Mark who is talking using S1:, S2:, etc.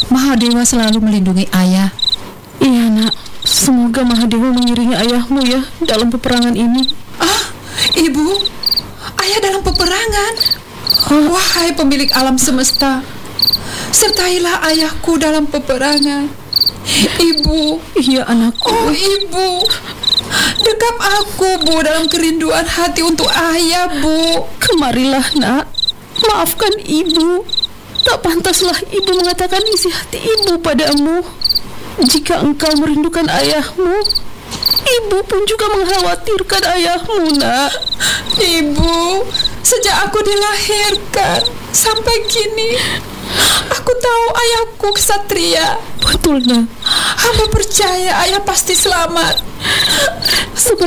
S1: Mahadewa selalu melindungi ayah.
S2: Iya nak, semoga Mahadewa mengiringi ayahmu ya dalam peperangan ini.
S1: Ibu, ayah dalam peperangan. Wahai pemilik alam semesta, sertailah ayahku dalam peperangan. Ibu.
S2: Iya anakku.
S1: Oh ibu, dekap aku Bu dalam kerinduan hati untuk ayah Bu.
S2: Kemarilah nak, maafkan ibu. Tak pantaslah ibu mengatakan isi hati ibu padamu. Jika engkau merindukan ayahmu, ibu pun juga mengkhawatirkan ayahmu nak.
S1: Ibu, sejak aku dilahirkan sampai kini, aku tahu ayahku ksatria.
S2: Betul nak.
S1: Hamba percaya ayah pasti selamat.
S2: Seperti